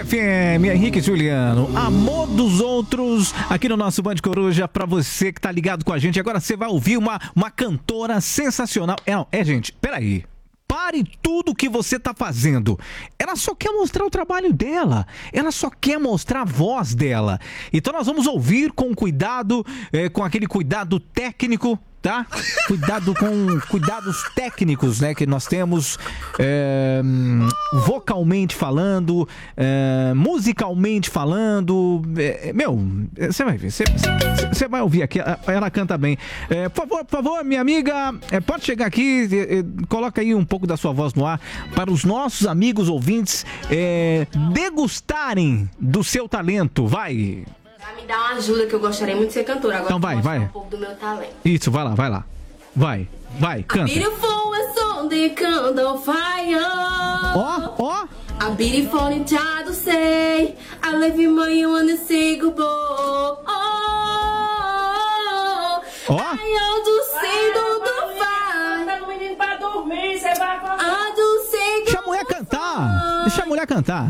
FM, Henrique e Juliano, Amor dos Outros, aqui no nosso Band Coruja, pra você que tá ligado com a gente. Agora você vai ouvir uma cantora sensacional. Gente, peraí. Pare tudo que você tá fazendo. Ela só quer mostrar o trabalho dela. Ela só quer mostrar a voz dela. Então nós vamos ouvir com cuidado, com aquele cuidado técnico, tá? Cuidados técnicos, né? Que nós temos vocalmente falando, musicalmente falando. Você vai ver. Você vai ouvir aqui. Ela canta bem. Por favor, minha amiga, pode chegar aqui. Coloca aí um pouco da sua voz no ar para os nossos amigos ouvintes degustarem do seu talento. Vai! Me dá uma ajuda que eu gostaria muito de ser cantora. Agora então vai. Um pouco do meu talento. Isso, vai lá. Vai, canta. A beautiful is on the candle fire. Ó. A beautiful in child to say I love you more you wanna say goodbye. Ó. Ai, eu do cedo do far. Tá no menino pra dormir, você vai acordar. I do say Deixa a mulher cantar. Deixa a mulher cantar.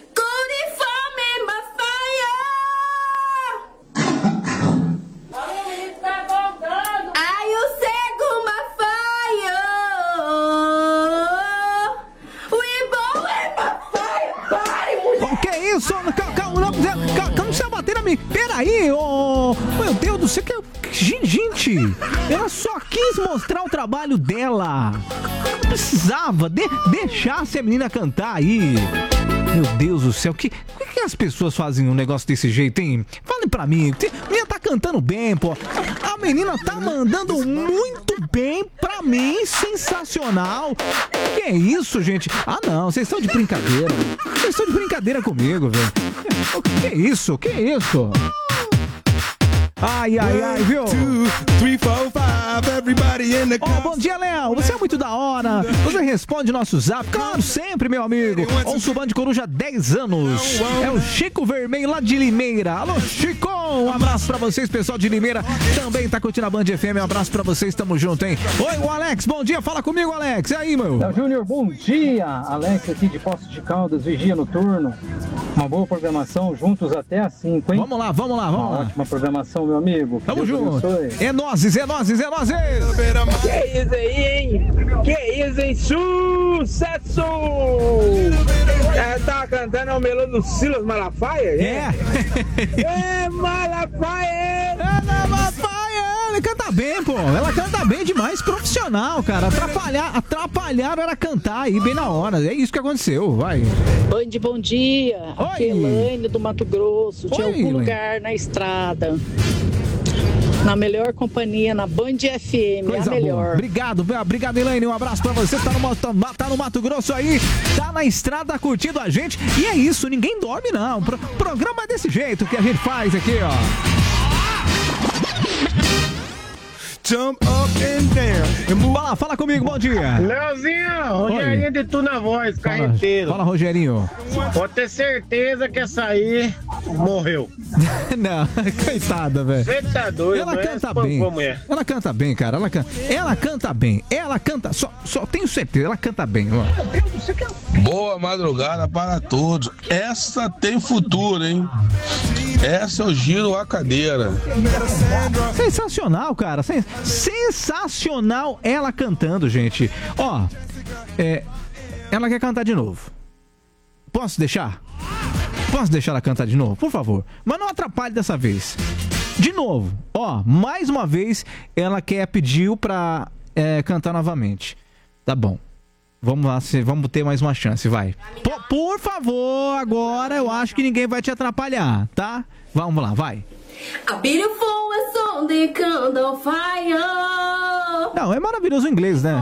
Calma, não precisa bater na mim. Peraí, meu Deus do céu, gente, ela só quis mostrar o trabalho dela. Não precisava, deixasse a menina cantar aí. Meu Deus do céu, por que as pessoas fazem um negócio desse jeito, hein? Falem pra mim, a menina tá cantando bem, pô. A menina tá mandando muito bem pra mim, sensacional. Que é isso, gente? Ah, não, vocês estão de brincadeira. Vocês estão de brincadeira comigo, velho. Que é isso? Ai, viu? 1, 2, 3, 4, 5, everybody in the car. Bom dia, Léo. Você é muito da hora. Você responde nosso zap, claro, sempre, meu amigo. Ouço o Band Coruja há 10 anos. É o Chico Vermelho lá de Limeira. Alô, Chico! Um abraço pra vocês, pessoal de Limeira. Também tá curtindo a Band FM. Um abraço pra vocês, tamo junto, hein? Oi, o Alex, bom dia. Fala comigo, Alex. E aí, meu? Léo Júnior, bom dia. Alex aqui de Poços de Caldas, Vigia Noturno. Uma boa programação, juntos até às 5, hein? Vamos lá. Ótima programação, meu amigo. Tamo junto. É nozes. Que isso aí, hein? Sucesso! Tava cantando o melô do Silas Malafaia? Malafaia! Ela canta bem, pô. Ela canta bem demais, profissional, cara. Atrapalharam ela cantar aí bem na hora. É isso que aconteceu, vai. Band, bom dia. Oi. Aqui é Elaine do Mato Grosso. De algum lugar na estrada. Na melhor companhia, na Band FM, coisa a melhor. Boa. Obrigado, Elaine. Um abraço pra você. Tá no Mato Grosso aí, tá na estrada curtindo a gente. E é isso, ninguém dorme não. Programa é desse jeito que a gente faz aqui, ó. Jump up and down. Fala comigo, bom dia. Leozinho, Rogerinho de Tu na Voz, carreteiro. Fala, Rogerinho. Pode ter certeza que essa aí morreu. Não, coitada, velho. Você tá doido, ela canta bem. Ela canta bem, cara. Ela canta bem. Só tenho certeza, ela canta bem. Ó. Boa madrugada para todos. Essa tem futuro, hein? Essa eu giro a cadeira. Sensacional, cara. Sensacional ela cantando, gente. Ó, ela quer cantar de novo. Posso deixar? Posso deixar ela cantar de novo, por favor? Mas não atrapalhe dessa vez. De novo, ó, mais uma vez ela pediu pra cantar novamente. Tá bom. Vamos lá, vamos ter mais uma chance, vai. Por favor, agora eu acho que ninguém vai te atrapalhar, tá? Vamos lá, vai. A beautiful is on the candle fire. Não, é maravilhoso o inglês, né?